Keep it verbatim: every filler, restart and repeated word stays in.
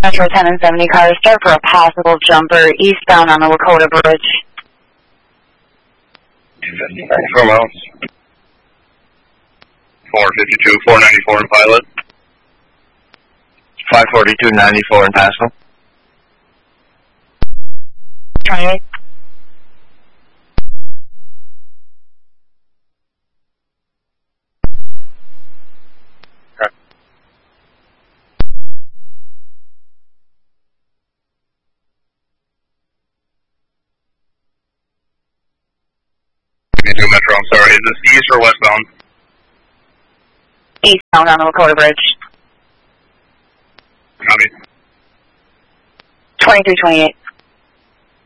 Metro ten and seventy cars, start for a possible jumper eastbound on the Lakota Bridge. Four miles. four fifty-two, four ninety-four in Pilot. five forty-two ninety-four in Pasco. twenty-eight. Metro, I'm sorry. Is this east or westbound? Eastbound on the Lakota Bridge. Copy. twenty-three twenty-eight.